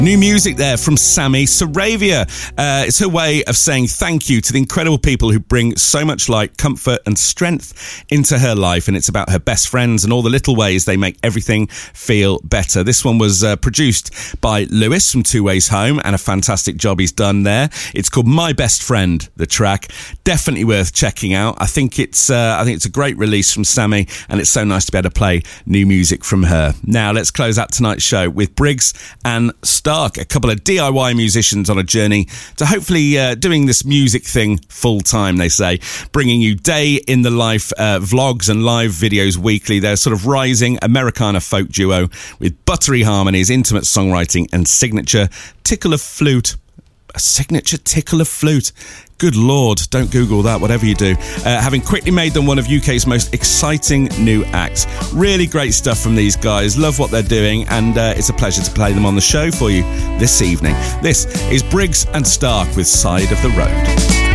New music there from Sammy Saravia. It's her way of saying thank you to the incredible people who bring so much light, comfort and strength into her life. And it's about her best friends and all the little ways they make everything feel better. This one was produced by Lewis from Two Ways Home, and a fantastic job he's done there. It's called My Best Friend, the track. Definitely worth checking out. I think it's a great release from Sammy, and it's so nice to be able to play new music from her. Now let's close out tonight's show with Briggs and Stark, a couple of DIY musicians on a journey to hopefully doing this music thing full time, they say, bringing you day in the life vlogs and live videos weekly. They're sort of rising Americana folk duo with buttery harmonies, intimate songwriting and signature tickle of flute. A signature tickle of flute. Good Lord, don't Google that, whatever you do. Having quickly made them one of UK's most exciting new acts. Really great stuff from these guys. Love what they're doing, and it's a pleasure to play them on the show for you this evening. This is Briggs and Stark with Side of the Road.